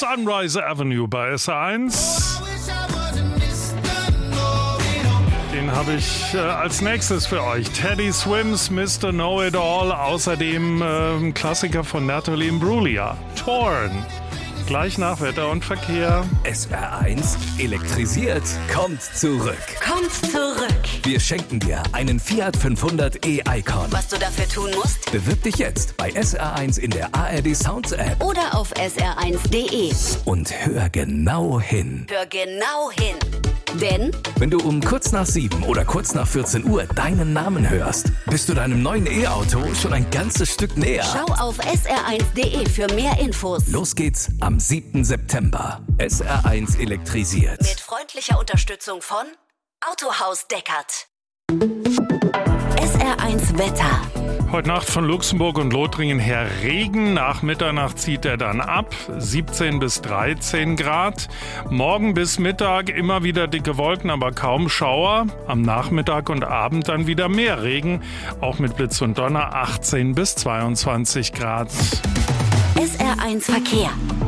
Sunrise Avenue bei SR1. Den habe ich als nächstes für euch. Teddy Swims, Mr. Know-It-All. Außerdem ein Klassiker von Natalie Imbruglia. Torn. Gleich nach Wetter und Verkehr. SR1 elektrisiert kommt zurück. Kommt zurück. Wir schenken dir einen Fiat 500 e-Icon. Was du dafür tun musst? Bewirb dich jetzt bei SR1 in der ARD Sounds App. Oder auf sr1.de. Und hör genau hin. Hör genau hin. Denn wenn du um kurz nach 7 oder kurz nach 14 Uhr deinen Namen hörst, bist du deinem neuen E-Auto schon ein ganzes Stück näher. schau auf sr1.de für mehr Infos. Los geht's am 7. September. SR1 elektrisiert. Mit freundlicher Unterstützung von Autohaus Deckert. SR1 Wetter. Heute Nacht von Luxemburg und Lothringen her Regen. Nach Mitternacht zieht er dann ab. 17 bis 13 Grad. Morgen bis Mittag immer wieder dicke Wolken, aber kaum Schauer. Am Nachmittag und Abend dann wieder mehr Regen. Auch mit Blitz und Donner 18 bis 22 Grad. SR1 Verkehr.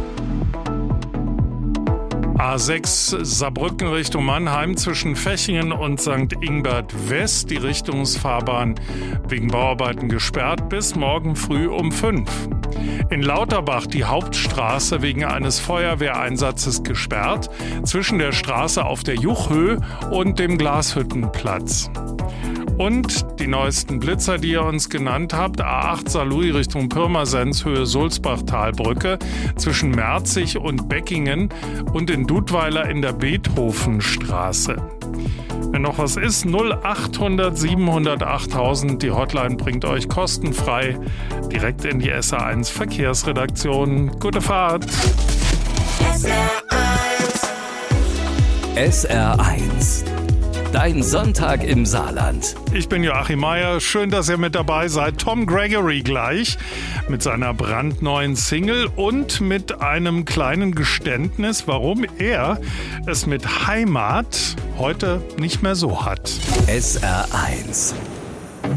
A6 Saarbrücken Richtung Mannheim zwischen Fechingen und St. Ingbert West. Die Richtungsfahrbahn wegen Bauarbeiten gesperrt bis morgen früh um 5. In Lauterbach die Hauptstraße wegen eines Feuerwehreinsatzes gesperrt. Zwischen der Straße auf der Juchhöhe und dem Glashüttenplatz. Und die neuesten Blitzer, die ihr uns genannt habt, A8 Saarlouis Richtung Pirmasens, Höhe Sulzbach-Talbrücke, zwischen Merzig und Beckingen und in Dudweiler in der Beethovenstraße. Wenn noch was ist, 0800 700 8000, die Hotline bringt euch kostenfrei direkt in die SR1 Verkehrsredaktion. Gute Fahrt! SR1. Dein Sonntag im Saarland. Ich bin Joachim Meier. Schön, dass ihr mit dabei seid. Tom Gregory gleich mit seiner brandneuen Single und mit einem kleinen Geständnis, warum er es mit Heimat heute nicht mehr so hat. SR1.